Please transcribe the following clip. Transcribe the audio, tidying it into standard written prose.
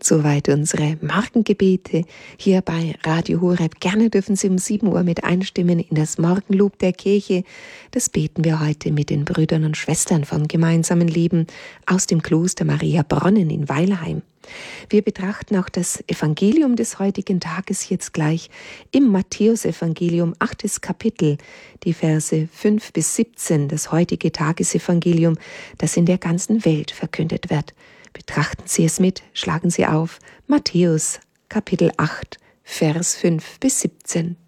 Soweit unsere Morgengebete hier bei Radio Horeb. Gerne dürfen Sie um 7 Uhr mit einstimmen in das Morgenlob der Kirche. Das beten wir heute mit den Brüdern und Schwestern vom gemeinsamen Leben aus dem Kloster Maria Bronnen in Weilheim. Wir betrachten auch das Evangelium des heutigen Tages jetzt gleich im Matthäusevangelium, 8. Kapitel, die Verse 5 bis 17, das heutige Tagesevangelium, das in der ganzen Welt verkündet wird. Betrachten Sie es mit, schlagen Sie auf, Matthäus, Kapitel 8, Vers 5 bis 17.